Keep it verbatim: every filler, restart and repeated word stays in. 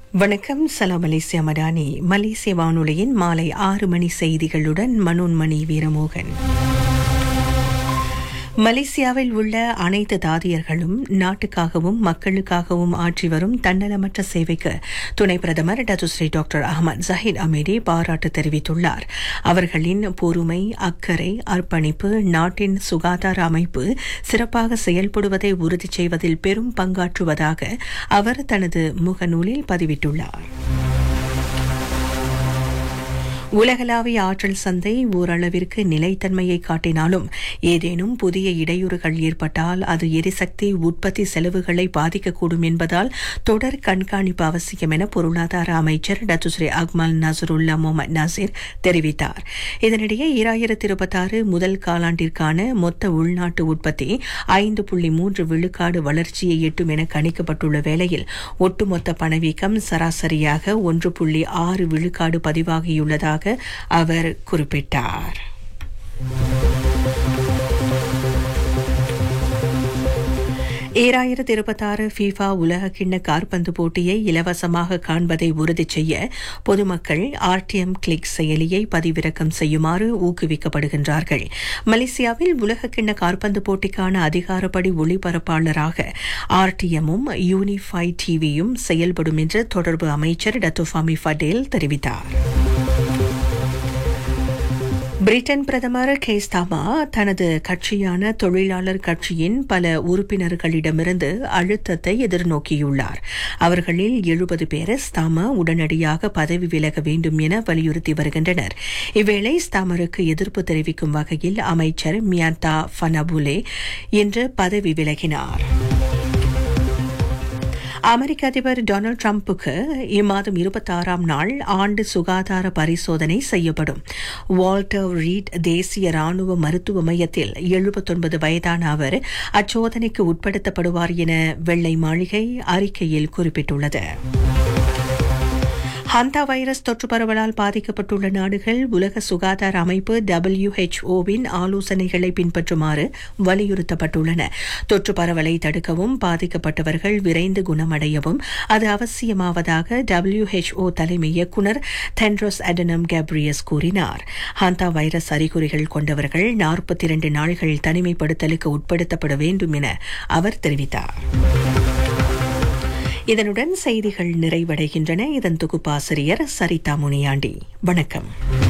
வணக்கம். சலாம் மலேசியா மடானி. மலேசிய வானொலியின் மாலை ஆறு மணி செய்திகளுடன் மனோன்மணி வீரமோகன். மலேசியாவில் உள்ள அனைத்து தாதியர்களும் நாட்டுக்காகவும் மக்களுக்காகவும் ஆற்றி வரும் தன்னலமற்ற சேவைக்கு துணை பிரதமர் டத்துஸ்ரீ டாக்டர் அஹமத் ஜஹீர் அமீடி பாராட்டு தெரிவித்துள்ளார். அவர்களின் பொறுமை, அக்கறை, அர்ப்பணிப்பு நாட்டின் சுகாதார அமைப்பு சிறப்பாக செயல்படுவதை உறுதி செய்வதில் பெரும் பங்காற்றுவதாக அவர் தனது முகநூலில் பதிவிட்டுள்ளார். உலகளாவிய ஆற்றல் சந்தை ஓரளவிற்கு நிலைத்தன்மையை காட்டினாலும் ஏதேனும் புதிய இடையூறுகள் ஏற்பட்டால் அது எரிசக்தி உற்பத்தி செலவுகளை பாதிக்கக்கூடும் என்பதால் தொடர் கண்காணிப்பு அவசியம் என பொருளாதார அமைச்சர் டத்துஸ்ரீ அக்மல் நசருல்லா முகமது நாசிர் தெரிவித்தார். இதனிடையே ஈராயிரத்தி இருபத்தாறு முதல் காலாண்டிற்கான மொத்த உள்நாட்டு உற்பத்தி ஐந்து புள்ளி மூன்று விழுக்காடு வளர்ச்சியை எட்டும் என கணிக்கப்பட்டுள்ள வேளையில் ஒட்டுமொத்த பணவீக்கம் சராசரியாக ஒன்று புள்ளி ஆறு விழுக்காடு பதிவாகியுள்ளதாக அவர் குறிப்பிட்டார். ஈராயிரத்தி இருபத்தாறு ஃபீஃபா உலகக்கிண்ண காற்பந்து போட்டியை இலவசமாக காண்பதை உறுதி செய்ய பொதுமக்கள் ஆர்டிஎம் கிளிக் செயலியை பதிவிறக்கம் செய்யுமாறு ஊக்குவிக்கப்படுகின்றார்கள். மலேசியாவில் உலகக்கிண்ண காற்பந்து போட்டிக்கான அதிகாரப்படி ஒளிபரப்பாளராக ஆர்டிஎம்மும் யூனிஃபை டிவியும் செயல்படும் என்று தொடர்பு அமைச்சர் டத்துஃபாமி ஃபடேல் தெரிவித்தார். பிரிட்டன் பிரதமர் கேஸ் தாமா தனது கட்சியான தொழிலாளர் கட்சியின் பல உறுப்பினர்களிடமிருந்து அழுத்தத்தை எதிர்நோக்கியுள்ளார். அவர்களில் எழுபது பேர் ஸ்தாமா உடனடியாக பதவி விலக வேண்டும் என வலியுறுத்தி வருகின்றனர். இவ்வேளை ஸ்தாமருக்கு எதிர்ப்பு தெரிவிக்கும் வகையில் அமைச்சர் மியாந்தா ஃபனபுலே இன்று பதவி விலகினார். அமெரிக்க அதிபர் டொனால்டு டிரம்புக்கு இம்மாதம் இருபத்தி ஆறாம் நாள் ஆண்டு சுகாதார பரிசோதனை செய்யப்படும். வால்டர் ரீட் தேசிய ராணுவ மருத்துவ மையத்தில் எழுபத்தொன்பது வயதான அவர் அச்சோதனைக்கு உட்படுத்தப்படுவார் என வெள்ளை மாளிகை அறிக்கையில் குறிப்பிட்டுள்ளது. ஹந்தா வைரஸ் தொற்று பரவலால் பாதிக்கப்பட்டுள்ள நாடுகள் உலக சுகாதார அமைப்பு டபிள்யூ எச் ஓவின் ஆலோசனைகளை பின்பற்றுமாறு வலியுறுத்தப்பட்டுள்ளன. தொற்று பரவலை தடுக்கவும் பாதிக்கப்பட்டவர்கள் விரைந்து குணமடையவும் அது அவசியமாவதாக டபிள்யூ எச் ஓ தலைமை இயக்குநர் தெட்ரோஸ் அடனம் கேப்ரியஸ் கூறினார். ஹந்தா வைரஸ் அறிகுறிகள் கொண்டவர்கள் நாற்பத்தி இரண்டு நாள்கள் தனிமைப்படுத்தலுக்கு உட்படுத்தப்பட வேண்டும் என அவர் தெரிவித்தார். இதனுடன் செய்திகள் நிறைவடைகின்றன. இதன் தொகுப்பாசிரியர் சரிதா முனியாண்டி. வணக்கம்.